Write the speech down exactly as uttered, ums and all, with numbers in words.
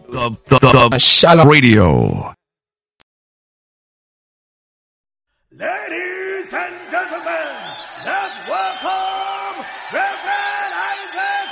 The, the, the, the Shalom Radio. Ladies and gentlemen, let's welcome